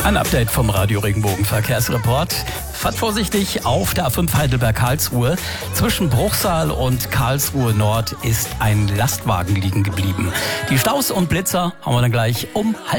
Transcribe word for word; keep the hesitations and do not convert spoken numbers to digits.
Ein Update vom Radio Regenbogen Verkehrsreport. Fahrt vorsichtig auf der A fünf Heidelberg-Karlsruhe. Zwischen Bruchsal und Karlsruhe Nord ist ein Lastwagen liegen geblieben. Die Staus und Blitzer haben wir dann gleich um halb